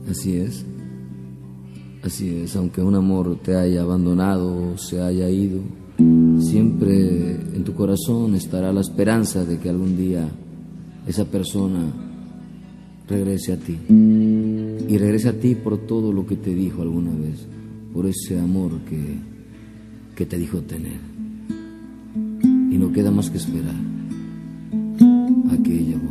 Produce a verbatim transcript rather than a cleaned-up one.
Así es, así es, aunque un amor te haya abandonado o se haya ido, siempre en tu corazón estará la esperanza de que algún día esa persona regrese a ti, y regrese a ti por todo lo que te dijo alguna vez, por ese amor que, que te dijo tener. Y no queda más que esperar a que ella vuelva.